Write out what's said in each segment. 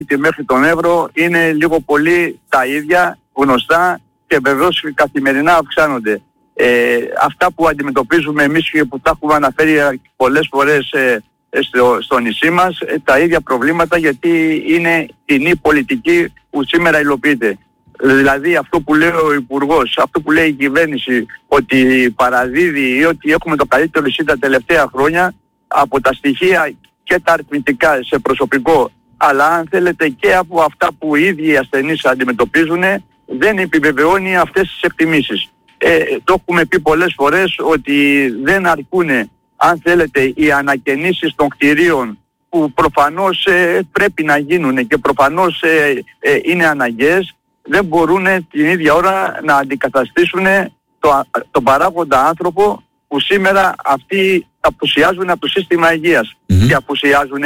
Και μέχρι τον Εύρο είναι λίγο πολύ τα ίδια, γνωστά και βεβαίως καθημερινά αυξάνονται. Αυτά που αντιμετωπίζουμε εμείς και που τα έχουμε αναφέρει πολλές φορές στο νησί μας, τα ίδια προβλήματα, γιατί είναι κοινή πολιτική που σήμερα υλοποιείται. Δηλαδή αυτό που λέει ο Υπουργός, αυτό που λέει η κυβέρνηση, ότι παραδίδει ή ότι έχουμε το καλύτερο νησί τα τελευταία χρόνια, από τα στοιχεία και τα αριθμητικά σε προσωπικό, αλλά αν θέλετε και από αυτά που οι ίδιοι οι ασθενείς αντιμετωπίζουν, δεν επιβεβαιώνει αυτές τις εκτιμήσεις. Το έχουμε πει πολλές φορές ότι δεν αρκούν, αν θέλετε, οι ανακαινήσεις των κτηρίων που προφανώς πρέπει να γίνουν και προφανώς είναι αναγκαίες, δεν μπορούν την ίδια ώρα να αντικαταστήσουν τον παράγοντα άνθρωπο που σήμερα αυτοί απουσιάζουν από το σύστημα υγείας. Και απουσιάζουν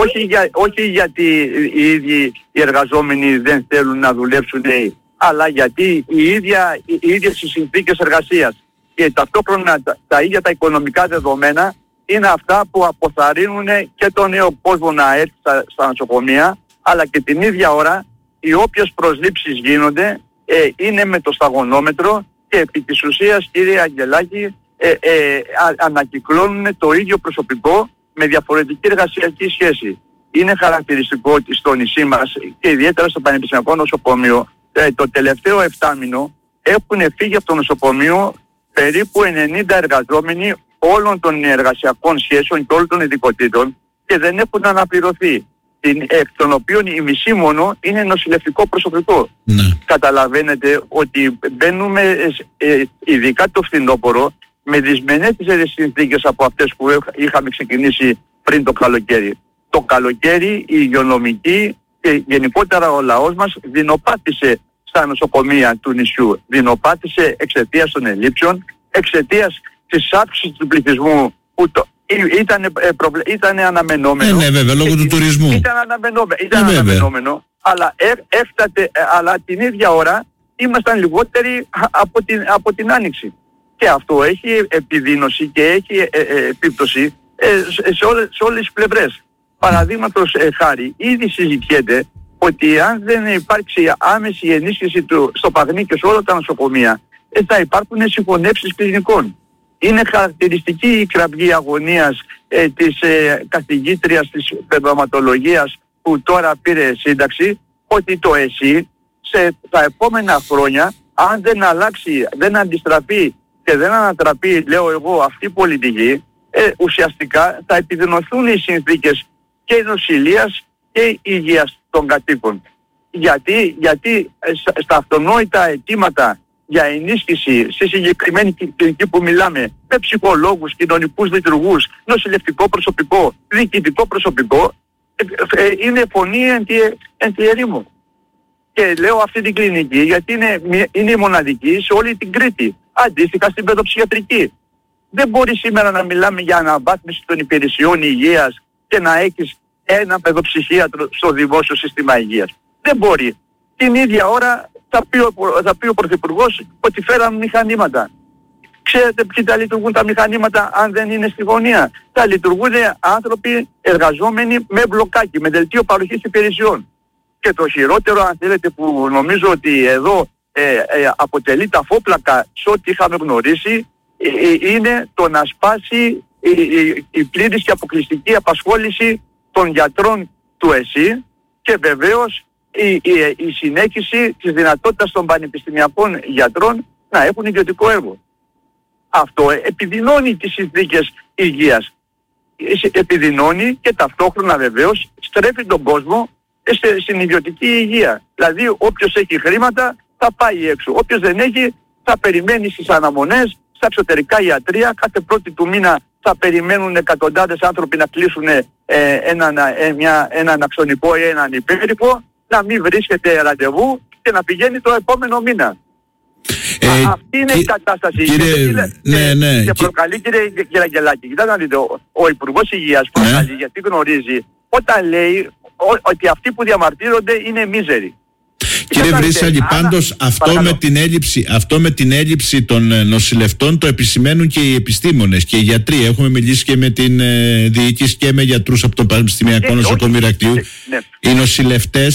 όχι γιατί οι ίδιοι οι εργαζόμενοι δεν θέλουν να δουλέψουν, αλλά γιατί οι ίδιες οι συνθήκες εργασίας και ταυτόχρονα τα ίδια τα οικονομικά δεδομένα είναι αυτά που αποθαρρύνουν και τον νέο κόσμο να έρθει στα νοσοκομεία, αλλά και την ίδια ώρα οι όποιες προσλήψεις γίνονται είναι με το σταγονόμετρο και επί της ουσίας, κύριε Αγγελάκη, ανακυκλώνουν το ίδιο προσωπικό με διαφορετική εργασιακή σχέση. Είναι χαρακτηριστικό ότι στο νησί μας και ιδιαίτερα στο Πανεπιστημιακό Νοσοκομείο το τελευταίο 7 μήνο έχουν φύγει από το νοσοκομείο περίπου 90 εργαζόμενοι όλων των εργασιακών σχέσεων και όλων των ειδικοτήτων και δεν έχουν αναπληρωθεί. Εκ των οποίων η μισή μόνο είναι νοσηλευτικό προσωπικό. Ναι. Καταλαβαίνετε ότι μπαίνουμε ειδικά το φθινόπωρο με δυσμενέστερες συνθήκες από αυτές που είχαμε ξεκινήσει πριν το καλοκαίρι. Το καλοκαίρι η υγειονομική και γενικότερα ο λαός μας δεινοπάτησε στα νοσοκομεία του νησιού. Δεινοπάτησε εξαιτίας των ελλείψεων, εξαιτίας της αύξησης του πληθυσμού που ήταν αναμενόμενο. Ναι, βέβαια, λόγω του τουρισμού. Ήταν αναμενόμενο, αλλά την ίδια ώρα ήμασταν λιγότεροι από την Άνοιξη. Και αυτό έχει επιδείνωση και έχει επίπτωση σε όλες τις πλευρές. Παραδείγματος χάρη, ήδη συζητιέται ότι αν δεν υπάρξει άμεση ενίσχυση στο Παγνί και σε όλα τα νοσοκομεία, θα υπάρχουν συγχωνεύσεις κλινικών. Είναι χαρακτηριστική η κραυγή αγωνίας της καθηγήτριας της παιδοματολογίας που τώρα πήρε σύνταξη, ότι το ΕΣΥ τα επόμενα χρόνια, αν δεν αλλάξει, δεν αντιστραφεί και δεν ανατραπεί, λέω εγώ, αυτή η πολιτική, ουσιαστικά θα επιδεινωθούν οι συνθήκες και νοσηλείας και υγείας των κατοίκων. Γιατί στα αυτονόητα αιτήματα για ενίσχυση στη συγκεκριμένη κλινική που μιλάμε, με ψυχολόγους, κοινωνικούς λειτουργούς, νοσηλευτικό προσωπικό, διοικητικό προσωπικό, είναι φωνή εν τη ερήμο. Και λέω αυτή την κλινική γιατί είναι η μοναδική σε όλη την Κρήτη, αντίστοιχα στην παιδοψυχιατρική. Δεν μπορεί σήμερα να μιλάμε για αναβάθμιση των υπηρεσιών υγείας και να έχεις ένα παιδοψυχίατρο στο δημόσιο σύστημα υγείας. Δεν μπορεί. Την ίδια ώρα θα πει ο Πρωθυπουργός ότι φέραμε μηχανήματα. Ξέρετε ποιοι τα λειτουργούν τα μηχανήματα αν δεν είναι στη γωνία? Τα λειτουργούν άνθρωποι εργαζόμενοι με μπλοκάκι, με δελτίο παροχής υπηρεσιών. Και το χειρότερο, αν θέλετε, που νομίζω ότι εδώ αποτελεί τα φόπλακα σε ό,τι είχαμε γνωρίσει, είναι το να σπάσει η πλήρης και αποκλειστική απασχόληση των γιατρών του ΕΣΥ και βεβαίως η συνέχιση της δυνατότητας των πανεπιστημιακών γιατρών να έχουν ιδιωτικό έργο. Αυτό επιδεινώνει τις συνθήκες υγείας. Επιδεινώνει και ταυτόχρονα βεβαίως στρέφει τον κόσμο στην ιδιωτική υγεία. Δηλαδή όποιος έχει χρήματα θα πάει έξω. Όποιος δεν έχει θα περιμένει στις αναμονές, στα εξωτερικά ιατρεία. Κάθε πρώτη του μήνα θα περιμένουν εκατοντάδες άνθρωποι να κλείσουν έναν αξονικό ή έναν υπέρυφο, να μην βρίσκεται ραντεβού και να πηγαίνει το επόμενο μήνα. Αυτή είναι η κατάσταση. Και προκαλεί, κύριε Αγγελάκη, κοιτάξτε να δείτε, ο Υπουργός Υγείας προκαλεί γιατί γνωρίζει όταν λέει ότι αυτοί που διαμαρτύρονται είναι μίζεροι. Κύριε Βρύσσαλη, πάντως αυτό με την έλλειψη των νοσηλευτών το επισημαίνουν και οι επιστήμονες και οι γιατροί. Έχουμε μιλήσει και με την διοίκηση και με γιατρούς από το Πανεπιστημιακό Νοσοκομείο Ηρακλείου. Οι νοσηλευτές